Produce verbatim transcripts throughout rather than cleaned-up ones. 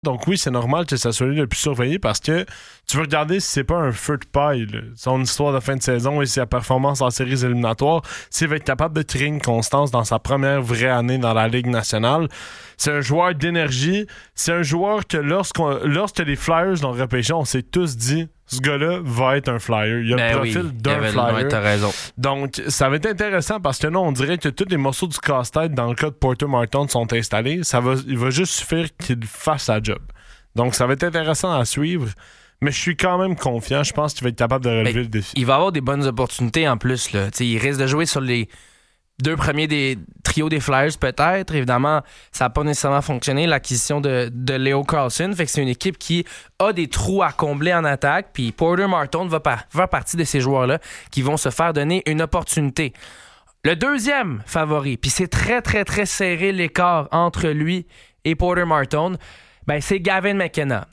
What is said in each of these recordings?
Donc oui, c'est normal que ça soit lui le plus surveillé parce que tu veux regarder si c'est pas un feu de paille. Là. Son histoire de fin de saison et sa performance en séries éliminatoires, s'il va être capable de créer une constance dans sa première vraie année dans la Ligue nationale. C'est un joueur d'énergie. C'est un joueur que lorsqu'on, lorsque les Flyers l'ont repêché, on s'est tous dit ce gars-là va être un Flyer. Il a ben le profil oui, d'un avait, Flyer. Ouais, t'as raison. Donc, ça va être intéressant parce que là, on dirait que tous les morceaux du casse-tête dans le cas de Porter Martin sont installés. Ça va, il va juste suffire qu'il fasse sa job. Donc, ça va être intéressant à suivre. Mais je suis quand même confiant. Je pense qu'il va être capable de relever ben, le défi. Il va avoir des bonnes opportunités en plus. Là. Il risque de jouer sur les deux premiers des trios des Flyers, peut-être. Évidemment, ça n'a pas nécessairement fonctionné, l'acquisition de, de Leo Carlsson. Fait que c'est une équipe qui a des trous à combler en attaque. Puis Porter Martin va par, faire partie de ces joueurs-là qui vont se faire donner une opportunité. Le deuxième favori, puis c'est très, très, très serré l'écart entre lui et Porter Martin, ben, c'est Gavin McKenna.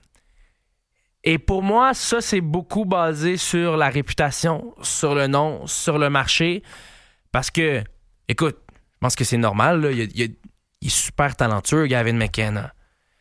Et pour moi, ça, c'est beaucoup basé sur la réputation, sur le nom, sur le marché. Parce que, écoute, je pense que c'est normal. Là. Il, il, il est super talentueux, Gavin McKenna.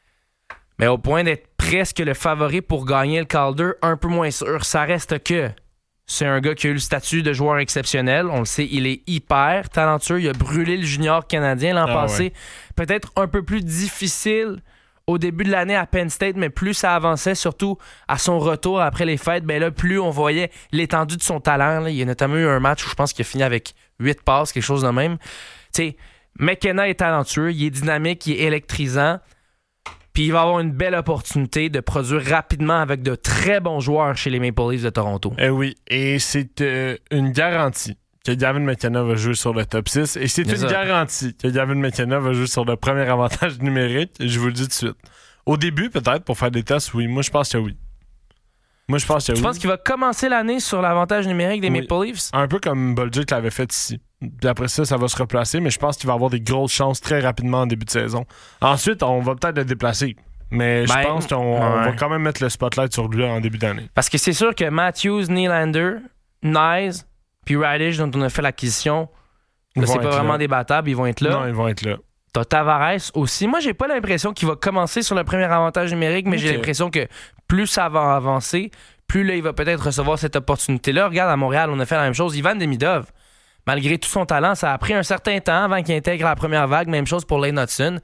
Mais au point d'être presque le favori pour gagner le Calder, un peu moins sûr. Ça reste que c'est un gars qui a eu le statut de joueur exceptionnel. On le sait, il est hyper talentueux. Il a brûlé le junior canadien l'an ah, passé. Ouais. Peut-être un peu plus difficile au début de l'année à Penn State, mais plus ça avançait, surtout à son retour après les fêtes, ben là, plus on voyait l'étendue de son talent. Là. Il y a notamment eu un match où je pense qu'il a fini avec huit passes, quelque chose de même. Tu sais, McKenna est talentueux, il est dynamique, il est électrisant, puis il va avoir une belle opportunité de produire rapidement avec de très bons joueurs chez les Maple Leafs de Toronto. Eh oui, et c'est euh, une garantie que Gavin McKenna va jouer sur le top six. Et c'est, c'est une ça. garantie que Gavin McKenna va jouer sur le premier avantage numérique. Et je vous le dis tout de suite. Au début, peut-être, pour faire des tests, oui. Moi, je pense que oui. Moi, je pense que tu oui. Tu penses qu'il va commencer l'année sur l'avantage numérique des oui. Maple Leafs? Un peu comme Bolduc l'avait fait ici. Puis après ça, ça va se replacer. Mais je pense qu'il va avoir des grosses chances très rapidement en début de saison. Ensuite, on va peut-être le déplacer. Mais ben, je pense qu'on ouais. on va quand même mettre le spotlight sur lui en début d'année. Parce que c'est sûr que Matthews, Nylander, Nyes, puis Radish, dont on a fait l'acquisition, là, c'est pas vraiment là. débattable, ils vont être là. Non, ils vont être là. T'as Tavares aussi. Moi, j'ai pas l'impression qu'il va commencer sur le premier avantage numérique, mais okay. j'ai l'impression que plus ça va avancer, plus là, il va peut-être recevoir cette opportunité-là. Regarde, à Montréal, on a fait la même chose. Ivan Demidov, malgré tout son talent, ça a pris un certain temps avant qu'il intègre la première vague. Même chose pour Lane Hudson.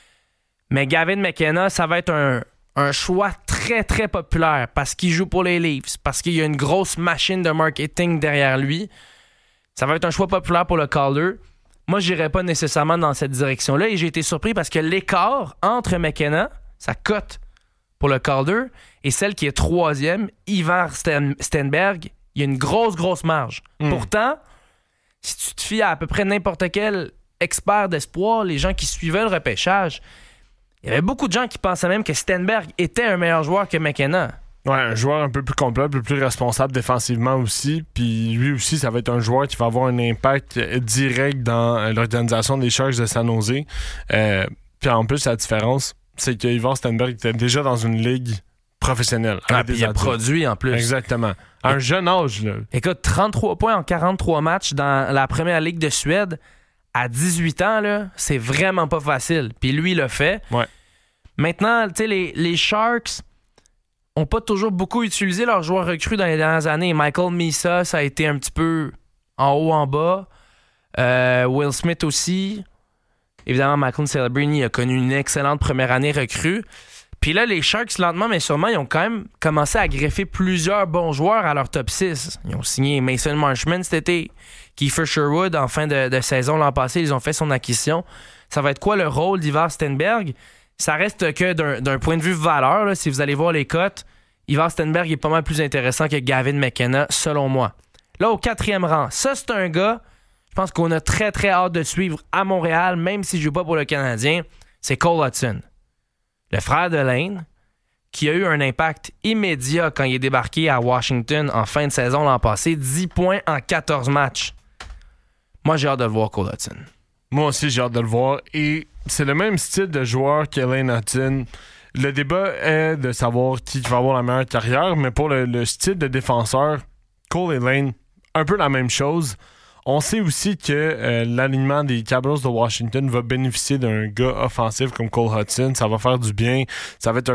Mais Gavin McKenna, ça va être un... un choix très, très populaire parce qu'il joue pour les Leafs, parce qu'il y a une grosse machine de marketing derrière lui. Ça va être un choix populaire pour le Calder. Moi, je n'irais pas nécessairement dans cette direction-là et j'ai été surpris parce que l'écart entre McKenna, sa cote pour le Calder, et celle qui est troisième, Ivar Sten- Stenberg, il y a une grosse, grosse marge. Mm. Pourtant, si tu te fies à à peu près n'importe quel expert d'espoir, les gens qui suivaient le repêchage, il y avait beaucoup de gens qui pensaient même que Stenberg était un meilleur joueur que McKenna. Ouais, un joueur un peu plus complet, un peu plus responsable défensivement aussi. Puis lui aussi, ça va être un joueur qui va avoir un impact direct dans l'organisation des Sharks de San Jose. Euh, puis en plus, la différence, c'est que Ivan Stenberg était déjà dans une ligue professionnelle. Ah, puis il a produit en plus. Exactement. À un jeune âge, là. Écoute, trente-trois points en quarante-trois matchs dans la première ligue de Suède. À dix-huit ans, là, c'est vraiment pas facile. Puis lui, il l'a fait. Ouais. Maintenant, tu sais, les, les Sharks n'ont pas toujours beaucoup utilisé leurs joueurs recrues dans les dernières années. Michael Misa, ça a été un petit peu en haut, en bas. Euh, Will Smith aussi. Évidemment, Michael Celebrini a connu une excellente première année recrue. Puis là, les Sharks, lentement mais sûrement, ils ont quand même commencé à greffer plusieurs bons joueurs à leur top six. Ils ont signé Mason Marchment cet été. Kiefer Sherwood, en fin de, de saison l'an passé, ils ont fait son acquisition. Ça va être quoi le rôle d'Ivar Stenberg? Ça reste que d'un, d'un point de vue valeur, là, si vous allez voir les cotes, Ivar Stenberg est pas mal plus intéressant que Gavin McKenna, selon moi. Là, au quatrième rang, ça, c'est un gars, je pense qu'on a très, très hâte de suivre à Montréal, même s'il ne joue pas pour le Canadien, c'est Cole Hudson. Le frère de Lane, qui a eu un impact immédiat quand il est débarqué à Washington en fin de saison l'an passé, dix points en quatorze matchs. Moi, j'ai hâte de le voir, Cole Hudson. Moi aussi, j'ai hâte de le voir. Et c'est le même style de joueur que Lane Hudson. Le débat est de savoir qui va avoir la meilleure carrière, mais pour le, le style de défenseur, Cole et Lane, un peu la même chose. On sait aussi que euh, l'alignement des Capitals de Washington va bénéficier d'un gars offensif comme Cole Hudson. Ça va faire du bien. Ça va être un